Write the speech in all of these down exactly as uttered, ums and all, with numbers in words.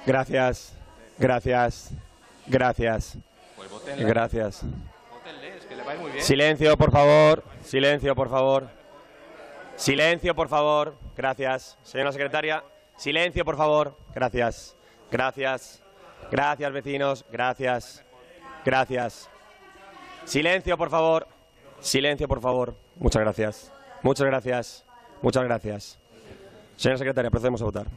Gracias, gracias, gracias, gracias. Silencio, por favor, silencio, por favor. Silencio, por favor, gracias. Señora secretaria, silencio, por favor, gracias, gracias, gracias, vecinos, gracias, gracias. Silencio, por favor, silencio, por favor. Muchas gracias, muchas gracias, muchas gracias. Señora secretaria, procedemos a votar.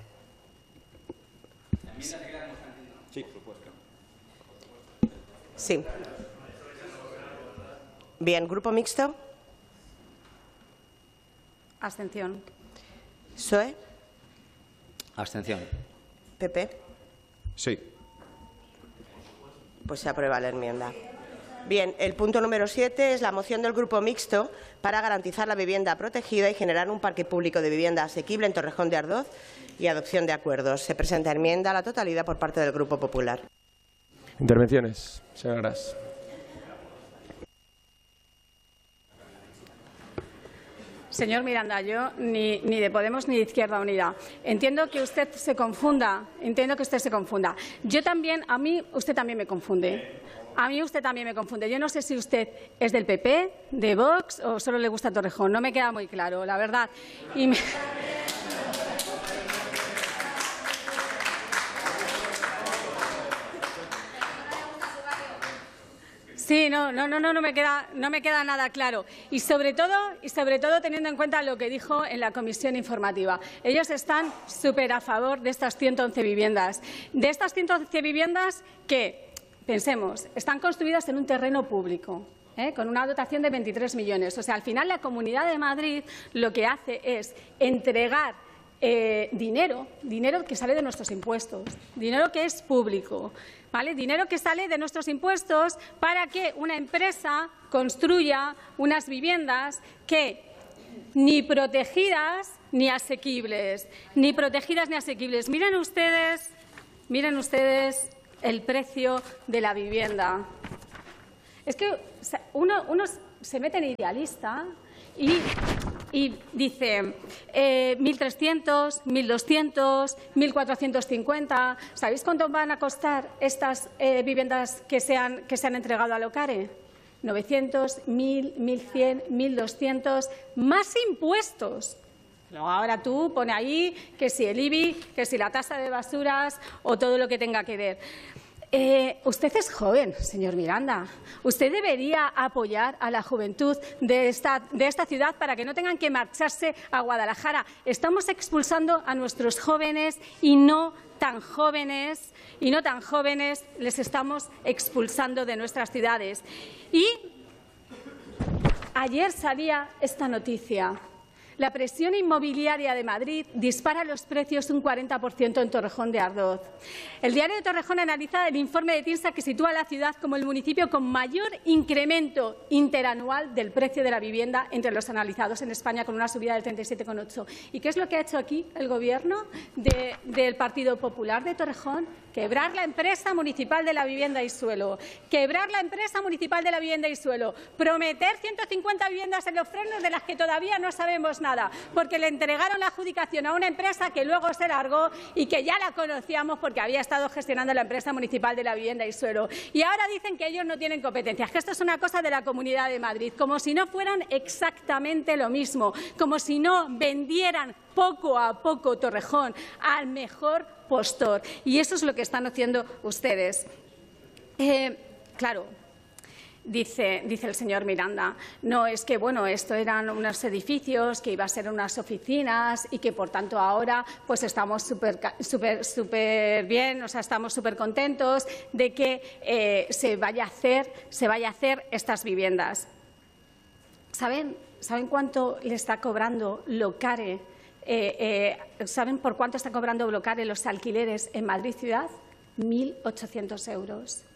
Sí. Bien, ¿grupo mixto? Abstención. P S O E. Abstención. P P. Sí. Pues se aprueba la enmienda. Bien, el punto número siete es la moción del Grupo Mixto para garantizar la vivienda protegida y generar un parque público de vivienda asequible en Torrejón de Ardoz y adopción de acuerdos. Se presenta enmienda a la totalidad por parte del Grupo Popular. Intervenciones. Señora Gras. Señor Miranda, yo ni, ni de Podemos ni de Izquierda Unida. Entiendo que usted se confunda, entiendo que usted se confunda. Yo también, a mí usted también me confunde. A mí usted también me confunde. Yo no sé si usted es del P P, de Vox o solo le gusta Torrejón. No me queda muy claro, la verdad. Y me... Sí, no, no, no, no, no me queda, no me queda nada claro. Y sobre todo, y sobre todo teniendo en cuenta lo que dijo en la comisión informativa. Ellos están súper a favor de estas ciento once viviendas. De estas ciento once viviendas que, pensemos, están construidas en un terreno público, ¿eh? Con una dotación de veintitrés millones. O sea, al final la Comunidad de Madrid lo que hace es entregar Eh, dinero, dinero que sale de nuestros impuestos, dinero que es público, ¿vale? Dinero que sale de nuestros impuestos para que una empresa construya unas viviendas que ni protegidas ni asequibles, ni protegidas ni asequibles. Miren ustedes, miren ustedes el precio de la vivienda. Es que uno, uno se mete en idealista y Y dice eh, mil trescientos, mil doscientos, mil cuatrocientos cincuenta. ¿Sabéis cuánto van a costar estas eh, viviendas que se, han, que se han entregado a Locare? novecientos, mil, mil cien, mil doscientos, más impuestos. No, ahora tú pone ahí que si el I B I, que si la tasa de basuras o todo lo que tenga que ver. Eh, usted es joven, señor Miranda. Usted debería apoyar a la juventud de esta, de esta ciudad para que no tengan que marcharse a Guadalajara. Estamos expulsando a nuestros jóvenes y no tan jóvenes, y no tan jóvenes les estamos expulsando de nuestras ciudades. Y ayer salía esta noticia. La presión inmobiliaria de Madrid dispara los precios un cuarenta por ciento en Torrejón de Ardoz. El diario de Torrejón analiza el informe de TINSA que sitúa a la ciudad como el municipio con mayor incremento interanual del precio de la vivienda entre los analizados en España, con una subida del treinta y siete coma ocho. ¿Y qué es lo que ha hecho aquí el Gobierno de, del Partido Popular de Torrejón? Quebrar la empresa municipal de la vivienda y suelo. Quebrar la empresa municipal de la vivienda y suelo. Prometer ciento cincuenta viviendas en Los Frenos de las que todavía no sabemos nada. Nada, porque le entregaron la adjudicación a una empresa que luego se largó y que ya la conocíamos porque había estado gestionando la empresa municipal de la vivienda y suelo. Y ahora dicen que ellos no tienen competencias, que esto es una cosa de la Comunidad de Madrid, como si no fueran exactamente lo mismo, como si no vendieran poco a poco Torrejón al mejor postor. Y eso es lo que están haciendo ustedes. Eh, claro. Dice, dice el señor Miranda, no, es que bueno, esto eran unos edificios, que iba a ser unas oficinas y que por tanto ahora pues estamos súper súper súper bien, o sea, estamos súper contentos de que eh, se vaya a hacer, se vaya a hacer estas viviendas. ¿Saben, ¿saben cuánto le está cobrando Locare? Eh, eh, ¿Saben por cuánto está cobrando Locare los alquileres en Madrid ciudad? mil ochocientos euros.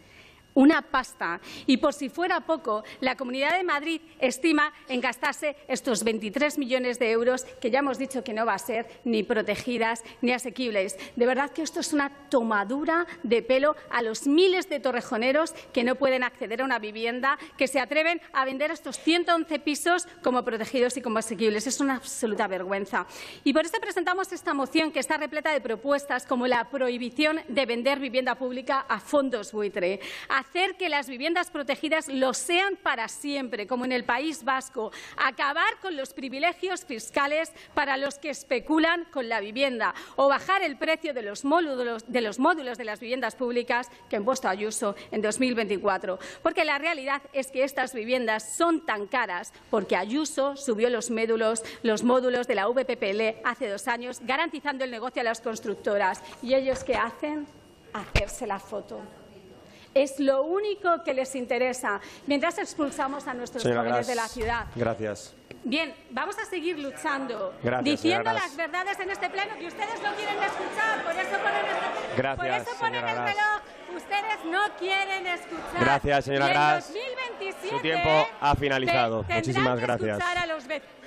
Una pasta. Y por si fuera poco, la Comunidad de Madrid estima en gastarse estos veintitrés millones de euros que ya hemos dicho que no va a ser ni protegidas ni asequibles. De verdad que esto es una tomadura de pelo a los miles de torrejoneros que no pueden acceder a una vivienda, que se atreven a vender estos ciento once pisos como protegidos y como asequibles. Es una absoluta vergüenza. Y por eso presentamos esta moción que está repleta de propuestas como la prohibición de vender vivienda pública a fondos buitre, hacer que las viviendas protegidas lo sean para siempre, como en el País Vasco, acabar con los privilegios fiscales para los que especulan con la vivienda o bajar el precio de los módulos de, los módulos de las viviendas públicas que ha impuesto Ayuso en dos mil veinticuatro. Porque la realidad es que estas viviendas son tan caras porque Ayuso subió los módulos, los módulos de la V P P L hace dos años, garantizando el negocio a las constructoras. ¿Y ellos qué hacen? Hacerse la foto. Es lo único que les interesa, mientras expulsamos a nuestros Señora jóvenes Gras, de la ciudad. Gracias. Bien, vamos a seguir luchando, Gracias, diciendo señora las verdades en este pleno que ustedes no quieren escuchar, por eso ponen, este, Gracias, por eso ponen el señora reloj. Ustedes no quieren escuchar. Gracias, señora Y en Gras. dos mil veintisiete Su tiempo ha finalizado. tendrán Muchísimas que gracias. escuchar a los vecinos.